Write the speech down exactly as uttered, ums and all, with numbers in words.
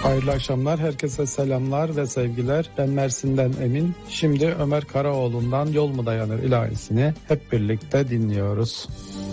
Hayırlı akşamlar, herkese selamlar ve sevgiler. Ben Mersin'den Emin. Şimdi Ömer Karaoğlu'ndan Yol Mu Dayanır ilahisini hep birlikte dinliyoruz.